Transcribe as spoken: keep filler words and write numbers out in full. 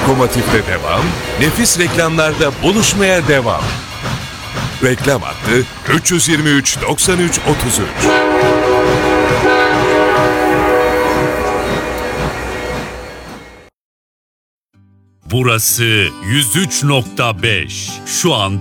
Lokomotif'te devam, nefis reklamlarda buluşmaya devam. Reklam hattı üç yüz yirmi üç doksan üç otuz üç. Burası yüz üç nokta beş. Şu an